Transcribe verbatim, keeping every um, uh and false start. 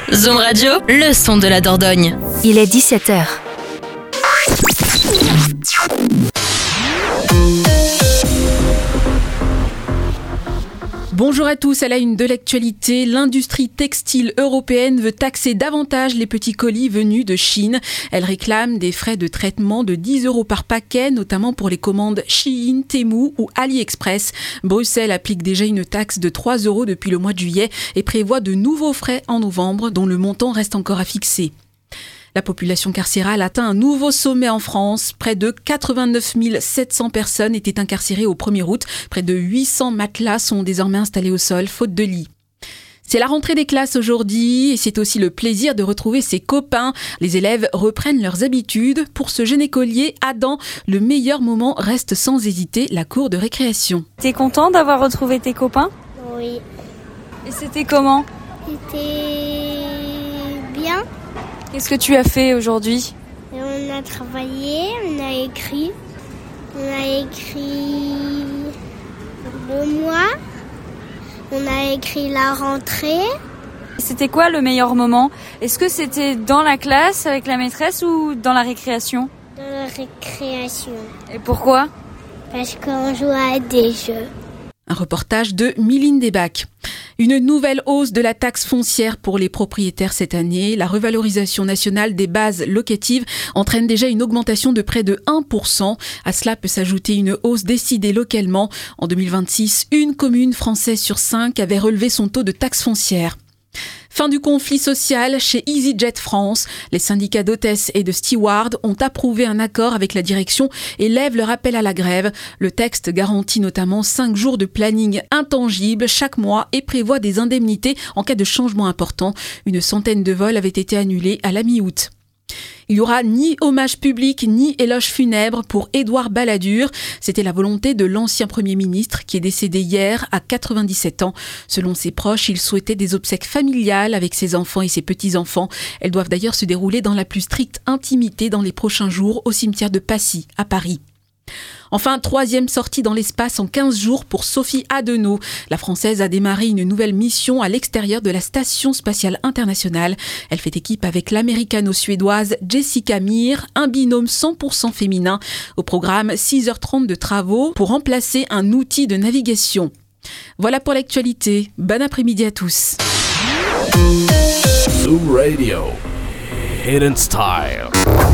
Zoom Radio, le son de la Dordogne. Il est dix-sept heures. Bonjour à tous, à la une de l'actualité, l'industrie textile européenne veut taxer davantage les petits colis venus de Chine. Elle réclame des frais de traitement de dix euros par paquet, notamment pour les commandes Shein, Temu ou AliExpress. Bruxelles applique déjà une taxe de trois euros depuis le mois de juillet et prévoit de nouveaux frais en novembre, dont le montant reste encore à fixer. La population carcérale atteint un nouveau sommet en France. Près de quatre-vingt-neuf mille sept cents personnes étaient incarcérées au premier août. Près de huit cents matelas sont désormais installés au sol, faute de lit. C'est la rentrée des classes aujourd'hui et c'est aussi le plaisir de retrouver ses copains. Les élèves reprennent leurs habitudes. Pour ce jeune écolier, Adam, le meilleur moment reste sans hésiter la cour de récréation. T'es content d'avoir retrouvé tes copains ? Oui. Et c'était comment ? C'était bien. Qu'est-ce que tu as fait aujourd'hui ? On a travaillé, on a écrit. On a écrit le mois. On a écrit la rentrée. C'était quoi le meilleur moment ? Est-ce que c'était dans la classe avec la maîtresse ou dans la récréation ? Dans la récréation. Et pourquoi ? Parce qu'on jouait à des jeux. Un reportage de Mylène Desbacs. Une nouvelle hausse de la taxe foncière pour les propriétaires cette année. La revalorisation nationale des bases locatives entraîne déjà une augmentation de près de un pour cent. À cela peut s'ajouter une hausse décidée localement. En deux mille vingt-six, une commune française sur cinq avait relevé son taux de taxe foncière. Fin du conflit social chez EasyJet France. Les syndicats d'hôtesses et de stewards ont approuvé un accord avec la direction et lèvent leur appel à la grève. Le texte garantit notamment cinq jours de planning intangible chaque mois et prévoit des indemnités en cas de changement important. Une centaine de vols avaient été annulés à la mi-août. Il n'y aura ni hommage public ni éloge funèbre pour Édouard Balladur. C'était la volonté de l'ancien Premier ministre qui est décédé hier à quatre-vingt-dix-sept ans. Selon ses proches, il souhaitait des obsèques familiales avec ses enfants et ses petits-enfants. Elles doivent d'ailleurs se dérouler dans la plus stricte intimité dans les prochains jours au cimetière de Passy, à Paris. Enfin, troisième sortie dans l'espace en quinze jours pour Sophie Adenau. La Française a démarré une nouvelle mission à l'extérieur de la Station spatiale internationale. Elle fait équipe avec l'américano-suédoise Jessica Meir, un binôme cent pour cent féminin. Au programme, six heures trente de travaux pour remplacer un outil de navigation. Voilà pour l'actualité. Bon après-midi à tous. Zoom Radio. Hidden Style.